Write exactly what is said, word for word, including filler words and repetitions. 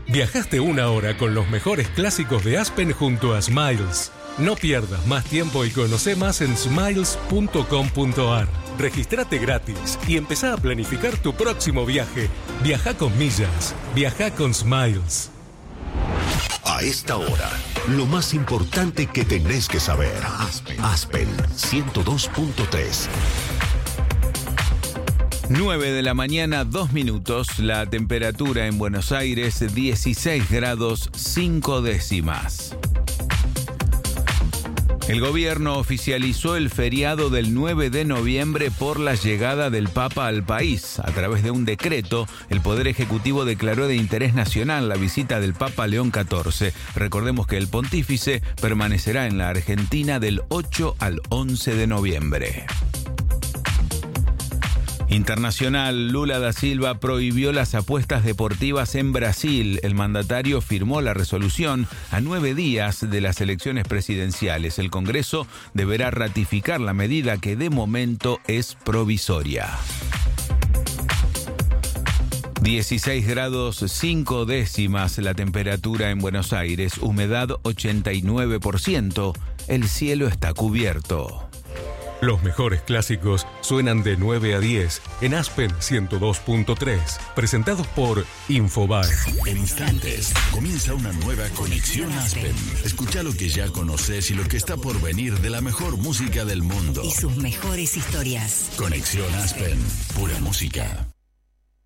Viajaste una hora con los mejores clásicos de Aspen junto a Smiles. No pierdas más tiempo y conoce más en smiles punto com punto a r. Regístrate gratis y empezá a planificar tu próximo viaje. Viaja con millas. Viaja con Smiles. A esta hora, lo más importante que tenés que saber. Aspen, Aspen ciento dos punto tres. nueve de la mañana, dos minutos. La temperatura en Buenos Aires, dieciséis grados, cinco décimas. El gobierno oficializó el feriado del nueve de noviembre por la llegada del Papa al país. A través de un decreto, el Poder Ejecutivo declaró de interés nacional la visita del Papa León catorce. Recordemos que el pontífice permanecerá en la Argentina del ocho al once de noviembre. Internacional, Lula da Silva prohibió las apuestas deportivas en Brasil. El mandatario firmó la resolución a nueve días de las elecciones presidenciales. El Congreso deberá ratificar la medida que de momento es provisoria. dieciséis grados cinco décimas la temperatura en Buenos Aires, humedad ochenta y nueve por ciento. El cielo está cubierto. Los mejores clásicos suenan de nueve a diez en Aspen ciento dos punto tres, presentados por Infobae. En instantes, comienza una nueva Conexión Aspen. Escucha lo que ya conoces y lo que está por venir de la mejor música del mundo. Y sus mejores historias. Conexión Aspen, pura música.